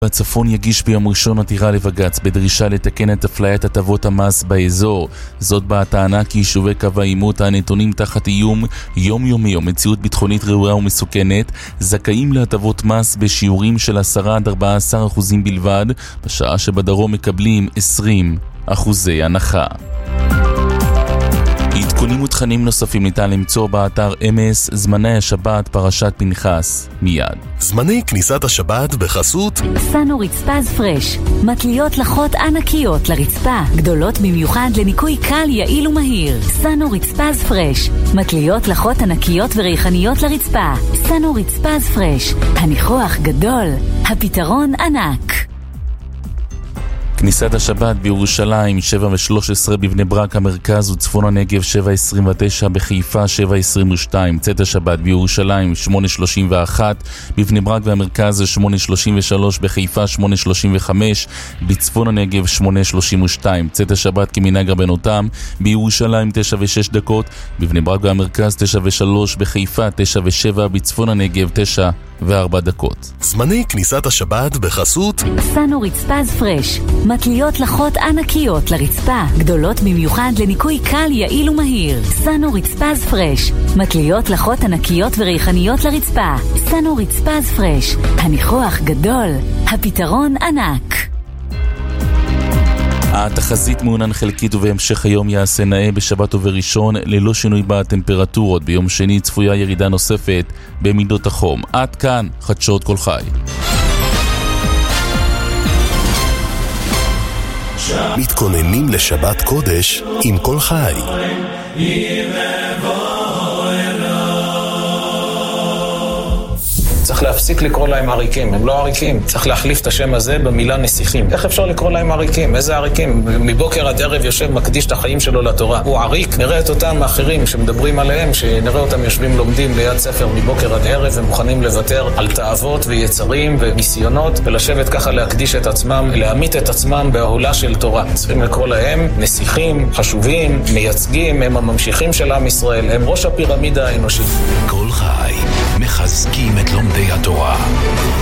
הצפון יגיש ביום ראשון עתירה לבג"ץ בדרישה לתקן את אפליית הטבות המס באזור. זאת בטענה כי יישובי קו העימות הנתונים תחת איום יומיומי או מציאות ביטחונית רעועה ומסוכנת זכאים להטבות מס בשיעורים של 10-14% בלבד, בשעה שבדרום מקבלים 20% הנחה. עדכונים ותכנים נוספים ניתן למצוא באתר אמס. זמני השבת פרשת פנחס מיד. זמני כניסת השבת בחסות סנו רצפה פרש, מטליות לחות ענקיות לרצפה, גדולות במיוחד לניקוי קל, יעיל ומהיר. סנו רצפה פרש, מטליות לחות ענקיות וריחניות לרצפה. סנו רצפה פרש, הניחוח גדול, הפתרון ענק. כניסת השבת בירושלים 7:13, בבני ברק המרכז וצפון הנגב 7:29, בחיפה 7:22. צאת השבת בירושלים 8:31, בבני ברק והמרכז 8:33, בחיפה 8:35, בצפון הנגב 8:32. צאת השבת כמנהג רבנותם בירושלים 9:06, בבני ברק והמרכז 9:03, בחיפה 9:07, בצפון הנגב 9:04. זמני כניסת השבת בחסות סנו רצפה פרש, מטליות לחות ענקיות לרצפה, גדולות במיוחד לניקוי קל, יעיל ומהיר. סנו רצפה פרש, מטליות לחות ענקיות וריחניות לרצפה. סנו רצפה פרש, הניחוח גדול, הפתרון ענק. התחזית מעונן חלקית ובהמשך היום יעשה נאה בשבת ובראשון ללא שינוי בטמפרטורות. ביום שני צפויה ירידה נוספת במידות החום. עד כאן חדשות כל חי. מתכוננים לשבת קודש עם כל חי. צריך להפסיק לקרוא להם עריקים, הם לא עריקים. צריך להחליף את השם הזה במילה נסיכים. איך אפשר לקרוא להם עריקים? איזה עריקים? מבוקר עד ערב יושב מקדיש את החיים שלו לתורה. הוא עריק. נראה את אותם האחרים שמדברים עליהם, שנראה אותם יושבים לומדים ליד ספר מבוקר עד ערב, ומוכנים לוותר על תאוות ויצרים וניסיונות, ולשבת ככה להקדיש את עצמם, להעמיד את עצמם בהעולה של תורה. צריכים לקרוא להם נסיכים, חשובים, מייצגים, הם הממשיכים של עם ישראל, הם ראש הפירמידה האנושית. כל חי מחזקים את לומדי התורה.